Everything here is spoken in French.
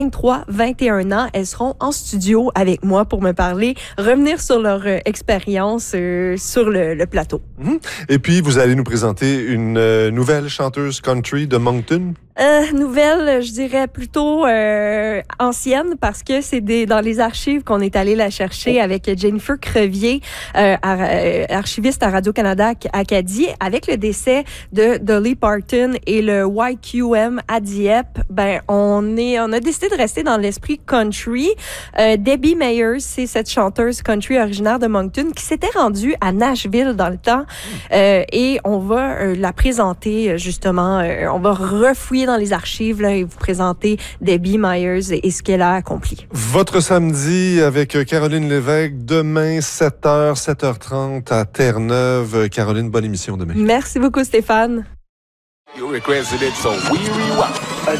23, 21 ans. Elles seront en studio avec moi pour me parler, revenir sur leur expérience sur le plateau. Et puis, vous allez nous présenter une nouvelle chanteuse country de Moncton. Nouvelle, je dirais plutôt ancienne parce que c'est dans les archives qu'on est allé la chercher avec Jennifer Crevier, archiviste à Radio-Canada Acadie. Avec le décès de Dolly Parton et le YQM à Dieppe, on a décidé de rester dans l'esprit country. Debbie Myers, c'est cette chanteuse country originaire de Moncton qui s'était rendue à Nashville dans le temps et on va la présenter justement. On va refouiller dans les archives là, et vous présenter Debbie Myers et ce qu'elle a accompli. Votre samedi avec Caroline Lévesque, demain 7h, 7h30 à Terre-Neuve. Caroline, bonne émission demain. Merci beaucoup Stéphane. You requested it, so we rewind.